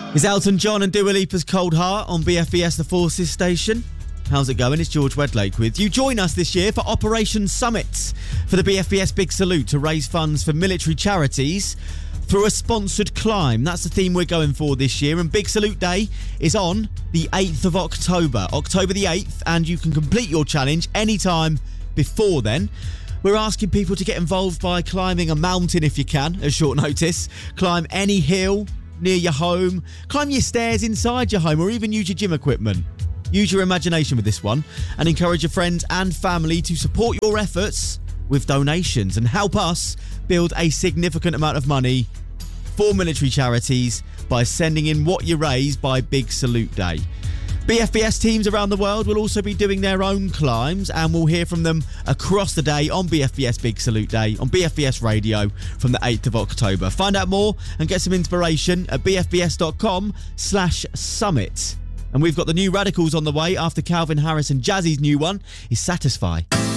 Is Elton John and Dua Lipa's Cold Heart on BFBS The Forces station. How's it going? It's George Wedlake with you. Join us this year for Operation Summit for the BFBS Big Salute to raise funds for military charities through a sponsored climb. That's the theme we're going for this year. And Big Salute Day is on the 8th of October, October the 8th, and you can complete your challenge anytime before then. We're asking people to get involved by climbing a mountain if you can, at short notice. Climb any hill near your home, climb your stairs inside your home, or even use your gym equipment. Use your imagination with this one and encourage your friends and family to support your efforts with donations and help us build a significant amount of money for military charities by sending in what you raise by Big Salute Day. BFBS teams around the world will also be doing their own climbs, and we'll hear from them across the day on BFBS Big Salute Day on BFBS Radio from the 8th of October. Find out more and get some inspiration at bfbs.com/summit. And we've got the new Radicals on the way after Calvin Harris and Jazzy's new one is Satisfy.